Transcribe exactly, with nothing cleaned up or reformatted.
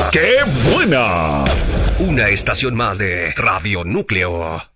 ¡Qué buena! Una estación más de Radio Núcleo.